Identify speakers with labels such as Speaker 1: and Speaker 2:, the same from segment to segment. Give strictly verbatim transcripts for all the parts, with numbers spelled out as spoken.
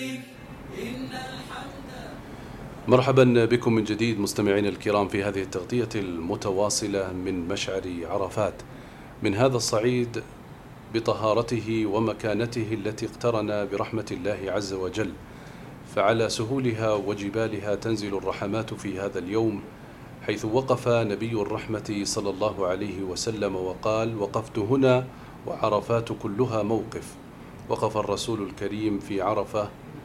Speaker 1: مرحبا بكم من جديد مستمعين الكرام في هذه التغطية المتواصلة من مشعر عرفات، من هذا الصعيد بطهارته ومكانته التي اقترن برحمة الله عز وجل، فعلى سهولها وجبالها تنزل الرحمات في هذا اليوم، حيث وقف نبي الرحمة صلى الله عليه وسلم وقال: وقفت هنا وعرفات كلها موقف. وقف الرسول الكريم في عرفة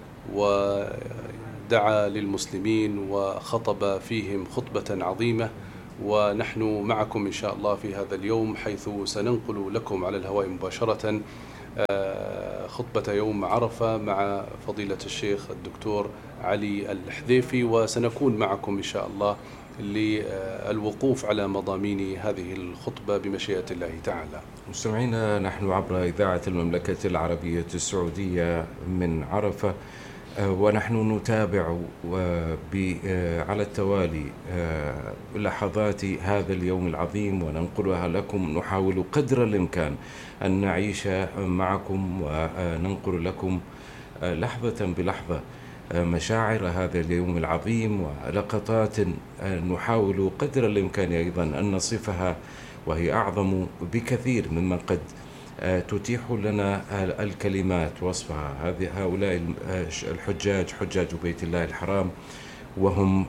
Speaker 1: ودعا للمسلمين وخطب فيهم خطبة عظيمة، ونحن معكم إن شاء الله في هذا اليوم، حيث سننقل لكم على الهواء مباشرة خطبة يوم عرفة مع فضيلة الشيخ الدكتور علي الحذيفي، وسنكون معكم إن شاء الله للوقوف على مضامين هذه الخطبة بمشيئة الله تعالى.
Speaker 2: مستمعينا، نحن عبر إذاعة المملكة العربية السعودية من عرفة، ونحن نتابع على التوالي لحظات هذا اليوم العظيم وننقلها لكم. نحاول قدر الإمكان أن نعيش معكم وننقل لكم لحظة بلحظة مشاعر هذا اليوم العظيم، ولقطات نحاول قدر الإمكان أيضا أن نصفها، وهي أعظم بكثير مما قد تتيح لنا الكلمات وصفها. هذه هؤلاء الحجاج، حجاج بيت الله الحرام، وهم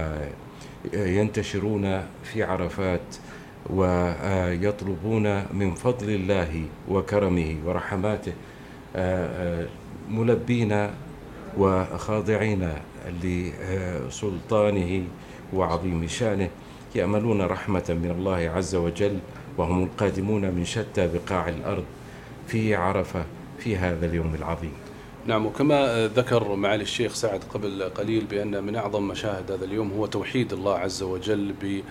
Speaker 2: ينتشرون في عرفات ويطلبون من فضل الله وكرمه ورحماته، ملبين وخاضعين لسلطانه وعظيم شانه، يأملون رحمة من الله عز وجل، وهم القادمون من شتى بقاع الأرض في عرفة في هذا اليوم العظيم.
Speaker 1: نعم، وكما ذكر معالي الشيخ سعد قبل قليل بأن من أعظم مشاهد هذا اليوم هو توحيد الله عز وجل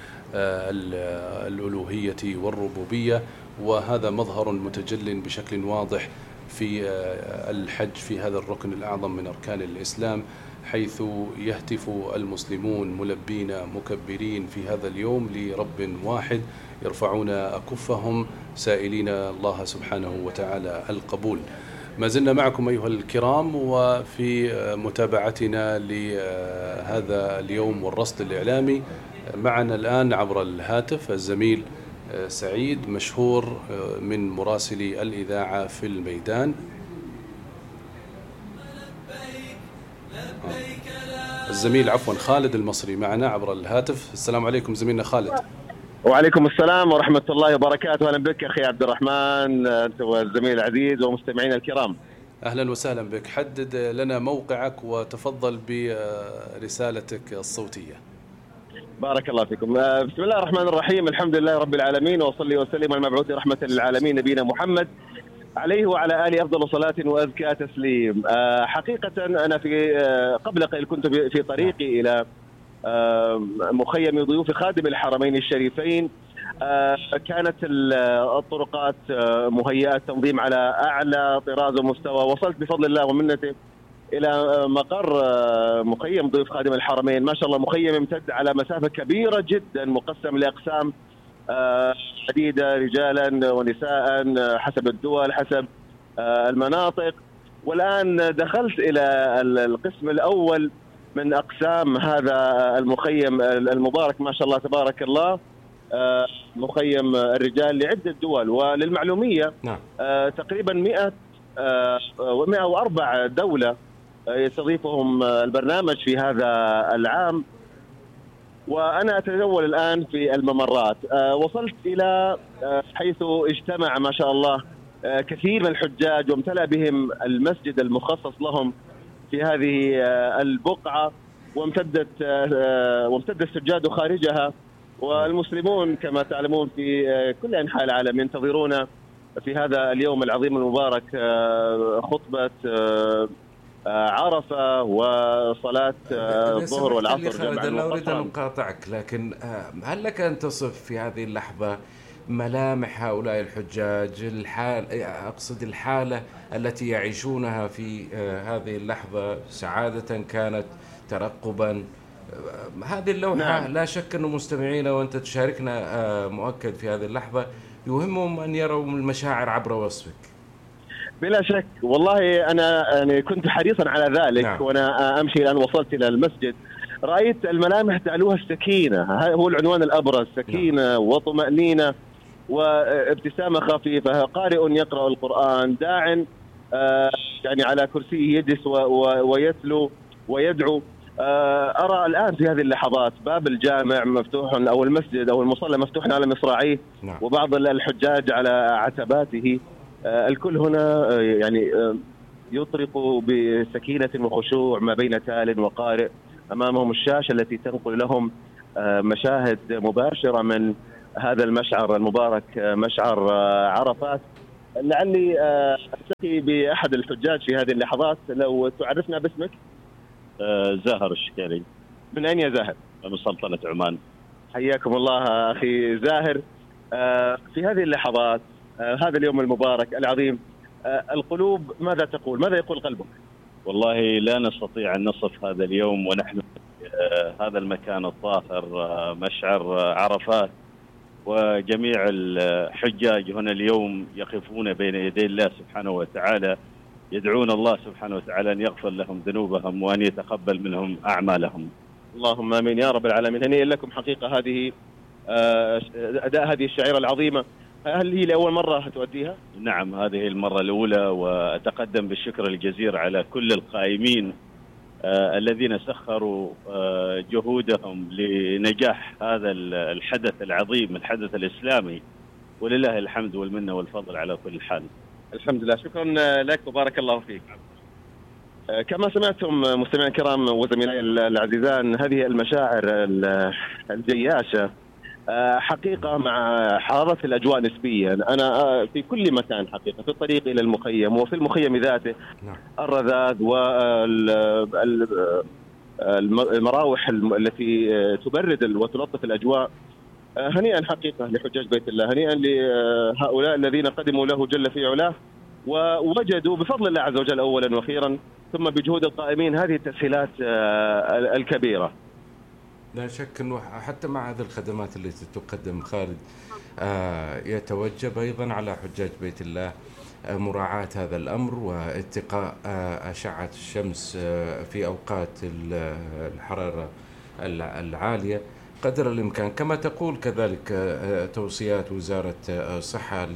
Speaker 1: بالألوهية والربوبية، وهذا مظهر متجل بشكل واضح في الحج، في هذا الركن الأعظم من أركان الإسلام، حيث يهتف المسلمون ملبين مكبرين في هذا اليوم لرب واحد، يرفعون أكفهم سائلين الله سبحانه وتعالى القبول. ما زلنا معكم أيها الكرام وفي متابعتنا لهذا اليوم والرصد الإعلامي. معنا الآن عبر الهاتف الزميل سعيد مشهور من مراسلي الإذاعة في الميدان. الزميل عفوا خالد المصري معنا عبر الهاتف. السلام عليكم زميلنا خالد.
Speaker 3: وعليكم السلام ورحمة الله وبركاته. أهلا بك أخي عبد الرحمن، أنت والزميل العزيز ومستمعين الكرام.
Speaker 1: أهلا وسهلا بك. حدد لنا موقعك وتفضل برسالتك الصوتية.
Speaker 3: بارك الله فيكم. بسم الله الرحمن الرحيم، الحمد لله رب العالمين، وصلي وسلم على المبعوث رحمة للعالمين نبينا محمد عليه وعلى آله أفضل صلاة وأزكى تسليم. حقيقة أنا في قبل قليل كنت في طريقي إلى مخيم ضيوف خادم الحرمين الشريفين. كانت الطرقات مهيئة تنظيم على أعلى طراز ومستوى. وصلت بفضل الله ومنته إلى مقر مخيم ضيوف خادم الحرمين. ما شاء الله مخيم يمتد على مسافة كبيرة جدا، مقسم لأقسام عديدة، رجالا ونساء حسب الدول حسب المناطق. والآن دخلت إلى القسم الأول من أقسام هذا المخيم المبارك، ما شاء الله تبارك الله، مخيم الرجال لعدة دول. وللمعلومية
Speaker 2: نعم.
Speaker 3: تقريبا مئة ومئة وأربع دولة يستضيفهم البرنامج في هذا العام. وأنا أتجول الآن في الممرات. وصلت إلى حيث اجتمع ما شاء الله كثير من الحجاج، وامتلأ بهم المسجد المخصص لهم في هذه البقعة، وامتدت وامتد السجاد خارجها. والمسلمون كما تعلمون في كل أنحاء العالم ينتظرون في هذا اليوم العظيم المبارك خطبة عرفة وصلاة الظهر والعصر جمعا.
Speaker 2: لا أريد أن أقاطعك، لكن هل لك أن تصف في هذه اللحظة ملامح هؤلاء الحجاج، الحال أقصد الحالة التي يعيشونها في هذه اللحظة، سعادة كانت، ترقبا؟ هذه اللوحة نعم. لا شك أن مستمعينا وأنت تشاركنا مؤكد في هذه اللحظة يهمهم أن يروا المشاعر عبر وصفك.
Speaker 3: بلا شك والله أنا يعني كنت حريصا على ذلك. نعم. وأنا أمشي الآن وصلت إلى المسجد رأيت الملامح تألوها السكينة، هذا هو العنوان الأبرز، سكينة. نعم. وطمأنينة وابتسامة خفيفة، قارئ يقرأ القرآن، داع يعني على كرسيه يجلس ويتلو ويدعو. أرى الآن في هذه اللحظات باب الجامع مفتوح أو المسجد أو المصلى مفتوح على مصراعيه. نعم. وبعض الحجاج على عتباته. الكل هنا يعني يطرق بسكينة وخشوع ما بين تال وقارئ، أمامهم الشاشة التي تنقل لهم مشاهد مباشرة من هذا المشعر المبارك، مشعر عرفات. لعلي ألتقي بأحد الحجاج في هذه اللحظات، لو تعرفنا باسمك.
Speaker 4: زاهر الشكالي.
Speaker 3: من أين يا زاهر؟
Speaker 4: من سلطنة عمان.
Speaker 3: حياكم الله أخي زاهر. في هذه اللحظات، هذا اليوم المبارك العظيم، القلوب ماذا تقول؟ ماذا يقول قلبك؟
Speaker 4: والله لا نستطيع أن نصف هذا اليوم ونحن في هذا المكان الطاهر، مشعر عرفات، وجميع الحجاج هنا اليوم يقفون بين يدي الله سبحانه وتعالى، يدعون الله سبحانه وتعالى أن يغفر لهم ذنوبهم وأن يتقبل منهم أعمالهم.
Speaker 3: اللهم آمين يا رب العالمين. هنيئا لكم حقيقة هذه أداء هذه الشعيرة العظيمة. هل هي لأول مرة تؤديها؟
Speaker 4: نعم، هذه المرة الأولى، وأتقدم بالشكر الجزير على كل القائمين آه الذين سخروا آه جهودهم لنجاح هذا الحدث العظيم، الحدث الإسلامي، ولله الحمد والمنة والفضل على كل حال.
Speaker 3: الحمد لله، شكرا لك وبارك الله فيك. آه كما سمعتم مستمعين الكرام وزميلي العزيزان، هذه المشاعر الجياشة حقيقة مع حارة الأجواء نسبيا. أنا في كل مكان حقيقة، في الطريق إلى المخيم وفي المخيم ذاته. نعم. الرذاذ والمراوح التي تبرد وتلطف الأجواء. هنيئا حقيقة لحجاج بيت الله، هنيئا لهؤلاء الذين قدموا له جل في علاه ووجدوا بفضل الله عز وجل أولا وأخيرا ثم بجهود القائمين هذه التسهيلات الكبيرة.
Speaker 2: لا شك أنه حتى مع هذه الخدمات التي تقدم خالد آه يتوجب أيضا على حجاج بيت الله آه مراعاة هذا الأمر واتقاء آه أشعة الشمس آه في أوقات الحرارة العالية قدر الإمكان، كما تقول كذلك آه توصيات وزارة الصحة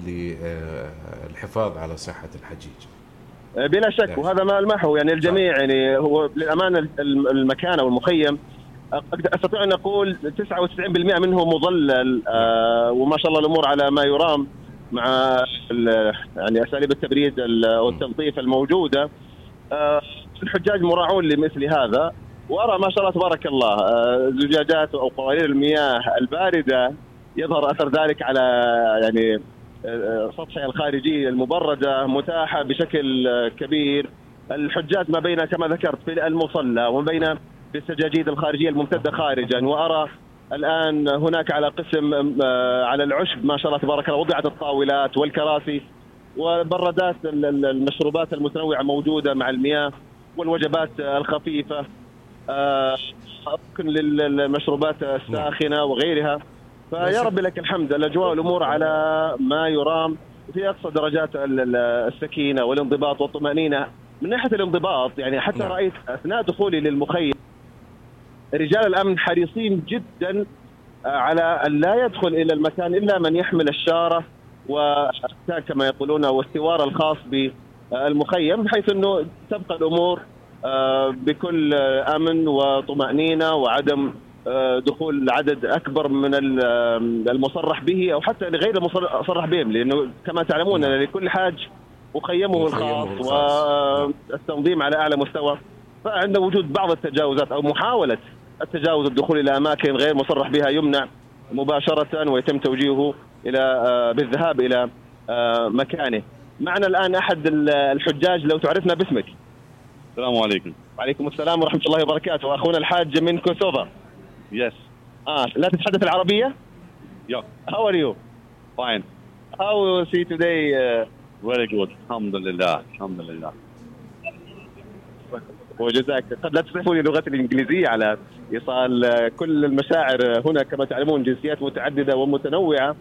Speaker 2: للحفاظ على صحة الحجيج.
Speaker 3: بلا شك، وهذا ما ألمحه يعني الجميع. يعني هو للأمانة المكان أو المخيم أستطيع أن أقول تسعة وتسعين بالمئة منه مظلل، آه وما شاء الله الأمور على ما يرام مع يعني أساليب التبريد والتلطيف الموجودة. آه الحجاج مراعون لمثل هذا، وأرى ما شاء الله تبارك الله آه زجاجات أو قوارير المياه الباردة يظهر أثر ذلك على يعني آه سطحها الخارجي المبردة متاحة بشكل كبير. الحجاج ما بين كما ذكرت في المصلى وما بين بالسجاجيد الخارجية الممتدة خارجا. وأرى الآن هناك على قسم على العشب ما شاء الله تبارك الله وضعت الطاولات والكراسي وبرادات المشروبات المتنوعة موجودة مع المياه والوجبات الخفيفة، ممكن للمشروبات الساخنة وغيرها. فيا رب لك الحمد، الأجواء والأمور على ما يرام في أقصى درجات السكينة والانضباط والطمأنينة. من ناحية الانضباط يعني حتى نعم. رأيت أثناء دخولي للمخيم رجال الأمن حريصين جدا على أن لا يدخل إلى المكان إلا من يحمل الشارة والتاج كما يقولون والسوار الخاص بالمخيم، بحيث أنه تبقى الأمور بكل أمن وطمأنينة وعدم دخول عدد أكبر من المصرح به أو حتى لغير المصرح بهم، لأنه كما تعلمون أن لكل حاج مخيمه الخاص والتنظيم على أعلى مستوى. فعند وجود بعض التجاوزات أو محاولة التجاوز الدخول إلى أماكن غير مصرح بها يمنع مباشرة ويتم توجيهه إلى بالذهاب إلى مكانه. معنا الآن أحد الحجاج، لو تعرفنا باسمك.
Speaker 4: السلام عليكم.
Speaker 3: وعليكم السلام ورحمة الله وبركاته. أخونا الحاج من كوسوفا.
Speaker 4: Yes.
Speaker 3: آه لا تتحدث العربية؟
Speaker 4: Yeah.
Speaker 3: How are you?
Speaker 4: Fine.
Speaker 3: How you see today? Uh...
Speaker 4: Very good. الحمد لله. الحمد لله.
Speaker 3: وجزاك. قد لا تصفوني لغة الإنجليزية على إيصال كل المشاعر هنا. كما تعلمون جنسيات متعددة ومتنوعة،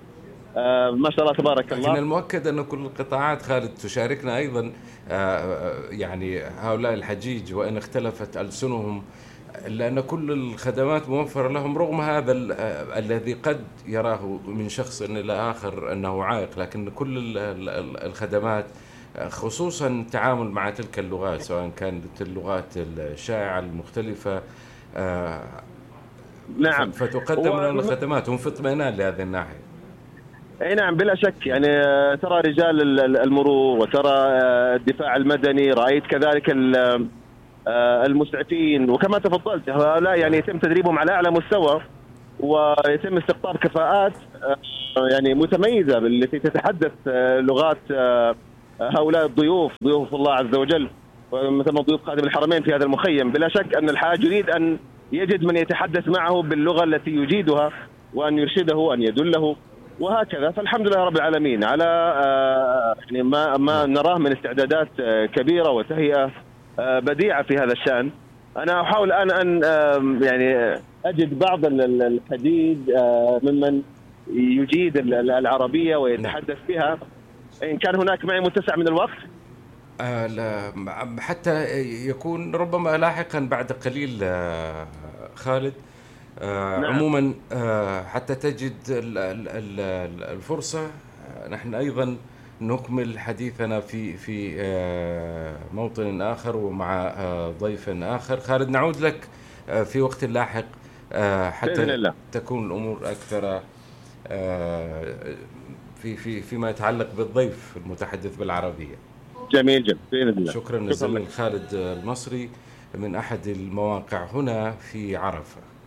Speaker 3: آه ما شاء الله تبارك الله.
Speaker 2: لكن المؤكد أن كل القطاعات خالد تشاركنا أيضا آه يعني هؤلاء الحجيج وإن اختلفت ألسنهم، لأن كل الخدمات موفرة لهم، رغم هذا الذي قد يراه من شخص إلى آخر أنه عائق، لكن كل الخدمات خصوصا التعامل مع تلك اللغات سواء كانت اللغات الشائعة المختلفة آه
Speaker 3: نعم
Speaker 2: فتقدم لهم الخدمات، هم في اطمئنان لهذه الناحية.
Speaker 3: اي نعم بلا شك، يعني ترى رجال المرور وترى الدفاع المدني، رأيت كذلك المسعفين، وكما تفضلت هؤلاء يعني يتم تدريبهم على اعلى مستوى، ويتم استقطاب كفاءات يعني متميزه التي تتحدث لغات هؤلاء الضيوف، ضيوف الله عز وجل، مثل ما ضيوف خادم الحرمين في هذا المخيم. بلا شك ان الحاج يريد ان يجد من يتحدث معه باللغه التي يجيدها، وان يرشده وان يدله وهكذا. فالحمد لله رب العالمين على يعني ما ما نراه من استعدادات كبيره وتهيئه بديعه في هذا الشان. انا احاول الان ان يعني اجد بعض الحديث ممن يجيد العربيه ويتحدث بها، ان كان هناك معي متسع من الوقت.
Speaker 2: آه لا حتى يكون ربما لاحقا بعد قليل آه خالد. آه نعم. عموما آه حتى تجد ال ال الفرصة، نحن أيضا نكمل حديثنا في في آه موطن آخر ومع آه ضيف آخر. خالد نعود لك آه في وقت لاحق آه حتى تكون الأمور أكثر آه في في فيما يتعلق بالضيف المتحدث بالعربية.
Speaker 3: جميل جدا بإذن الله.
Speaker 2: شكرا للزميل خالد المصري من أحد المواقع هنا في عرفة.